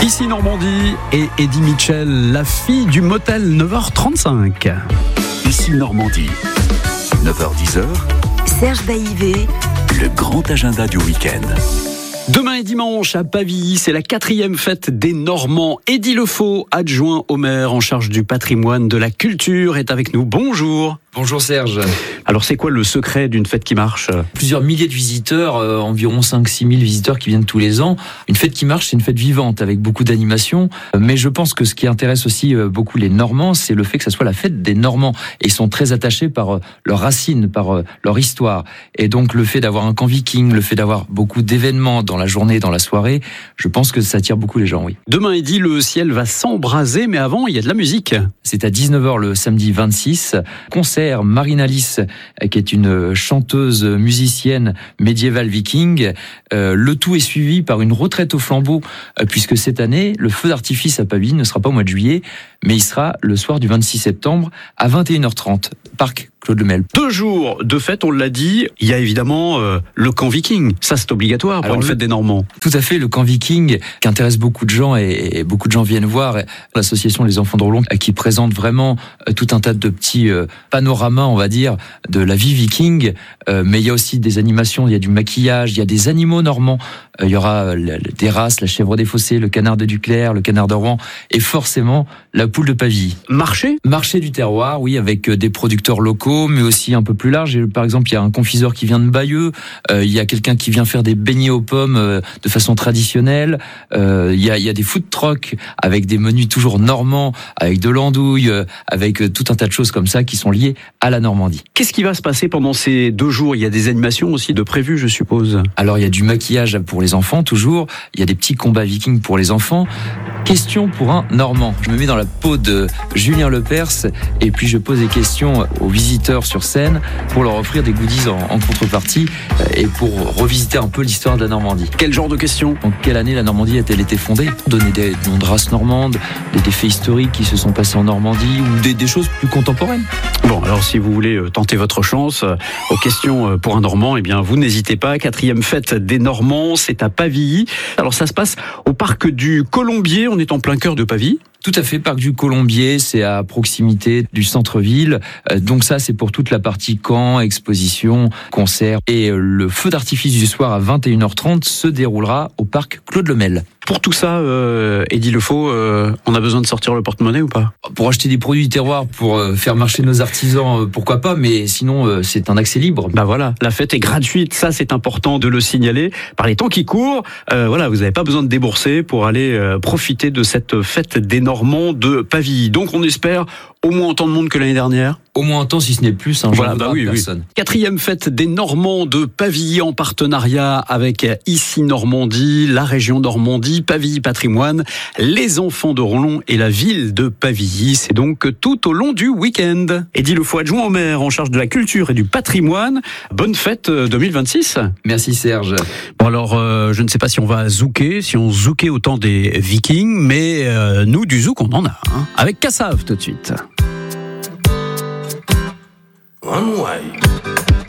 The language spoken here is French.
Ici Normandie et Eddie Mitchell, la fille du motel, 9h35. Ici Normandie, 9h-10h, Serge Baillivet, le grand agenda du week-end. Demain et dimanche à Pavilly, c'est la 4e fête des Normands. Eddie Lefaux, adjoint au maire en charge du patrimoine, de la culture, est avec nous. Bonjour. Bonjour Serge. Alors c'est quoi le secret d'une fête qui marche ? Plusieurs milliers de visiteurs, environ 5-6 000 visiteurs qui viennent tous les ans. Une fête qui marche, c'est une fête vivante avec beaucoup d'animation. Mais je pense que ce qui intéresse aussi beaucoup les Normands, c'est le fait que ça soit la fête des Normands. Et ils sont très attachés par leurs racines, par leur histoire. Et donc le fait d'avoir un camp viking, le fait d'avoir beaucoup d'événements dans la journée, dans la soirée, je pense que ça attire beaucoup les gens, oui. Demain, Eddie, le ciel va s'embraser, mais avant, il y a de la musique. C'est à 19h le samedi 26. Concert Marina Lys, qui est une chanteuse musicienne médiévale viking. Le tout est suivi par une retraite au flambeau, puisque cette année, le feu d'artifice à Pavilly ne sera pas au mois de juillet, mais il sera le soir du 26 septembre à 21h30, parc Claude Lemel. 2 jours de fête, on l'a dit. Il y a évidemment le camp viking. Ça, c'est obligatoire pour une fête des Normands. Tout à fait, le camp viking qui intéresse beaucoup de gens et beaucoup de gens viennent voir. L'association Les Enfants de Roulon qui présente vraiment tout un tas de petits panoramas, on va dire, de la vie viking. Mais il y a aussi des animations, il y a du maquillage, il y a des animaux normands. Il y aura des races, la chèvre des fossés, le canard de Duclerc, le canard de Rouen et forcément la poule de Pavilly. Marché du terroir, oui, avec des producteurs locaux, mais aussi un peu plus large. Et, par exemple, il y a un confiseur qui vient de Bayeux, il y a quelqu'un qui vient faire des beignets aux pommes de façon traditionnelle, il y a des food trucks avec des menus toujours normands, avec de l'andouille, avec tout un tas de choses comme ça qui sont liées à la Normandie. Qu'est-ce qui va se passer pendant ces 2 jours ? Il y a des animations aussi de prévues, je suppose. Alors, il y a du maquillage pour les enfants, toujours. Il y a des petits combats vikings pour les enfants. Question pour un Normand. Je me mets dans la peau de Julien Lepers et puis je pose des questions aux visiteurs sur scène pour leur offrir des goodies en contrepartie et pour revisiter un peu l'histoire de la Normandie. Quel genre de questions ? En quelle année la Normandie a-t-elle été fondée ? Donner des noms de races normandes, des faits historiques qui se sont passés en Normandie ou des choses plus contemporaines. Bon, alors si vous voulez tenter votre chance aux questions pour un Normand, eh bien vous n'hésitez pas. 4e fête des Normands, c'est à Pavilly. Alors ça se passe au parc du Colombier, on est en plein cœur de Pavilly. Tout à fait, parc du Colombier, c'est à proximité du centre-ville. Donc ça, c'est pour toute la partie camp, exposition, concert. Et le feu d'artifice du soir à 21h30 se déroulera au parc Claude Lemel. Pour tout ça, Eddie Lefaux, on a besoin de sortir le porte-monnaie ou pas ? Pour acheter des produits du terroir, pour faire marcher nos artisans, pourquoi pas, mais sinon, c'est un accès libre. Bah voilà, la fête est gratuite, ça c'est important de le signaler. Par les temps qui courent, voilà, vous n'avez pas besoin de débourser pour aller profiter de cette fête des Normands de Pavilly. Donc on espère au moins autant de monde que l'année dernière. Au moins un temps, si ce n'est plus, voilà, bah oui, personne. 4e fête des Normands de Pavilly en partenariat avec Ici Normandie, la région Normandie, Pavilly Patrimoine, les enfants de Roulon et la ville de Pavilly. C'est donc tout au long du week-end. Eddie Lefaux, adjoint au maire en charge de la culture et du patrimoine. Bonne fête 2026. Merci Serge. Bon alors, je ne sais pas si on va zouker, si on zoukait au temps des Vikings, mais nous du zouk on en a. Avec Kassav tout de suite. One way.